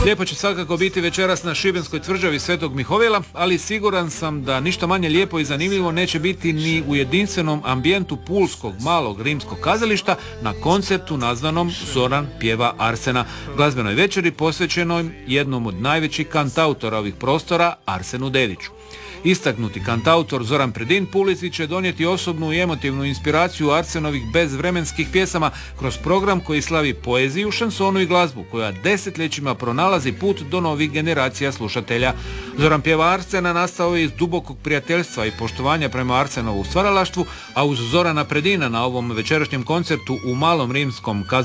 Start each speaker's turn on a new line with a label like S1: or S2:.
S1: Lijepo će svakako biti večeras na šibenskoj tvrđavi Svetog Mihovila, ali siguran sam da ništa manje lijepo i zanimljivo neće biti ni u jedinstvenom ambijentu pulskog malog rimskog kazališta na koncertu nazvanom Zoran pjeva Arsena, glazbenoj večeri posvećenoj jednom od najvećih kantautora ovih prostora, Arsenu Dediću. Istaknuti kantautor Zoran Predin Pulici će donijeti osobnu i emotivnu inspiraciju Arsenovih bezvremenskih pjesama kroz program koji slavi poeziju, šansonu i glazbu, koja desetljećima pronalazi put do novih generacija slušatelja. Zoran pjeva Arsena nastao je iz dubokog prijateljstva i poštovanja prema Arsenovu stvaralaštvu, a uz Zorana Predina na ovom večerašnjem koncertu u Malom rimskom